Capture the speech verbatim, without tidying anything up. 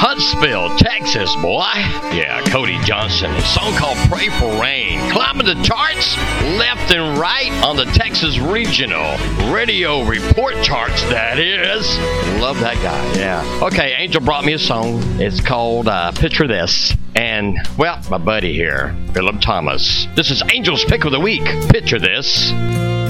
Huntsville, Texas, boy. Yeah, Cody Johnson. A song called Pray for Rain. Climbing the charts left and right on the Texas Regional Radio Report charts, that is. Love that guy, yeah. Okay, Angel brought me a song. It's called uh, Picture This. And, well, my buddy here, Philip Thomas. This is Angel's Pick of the Week. Picture This.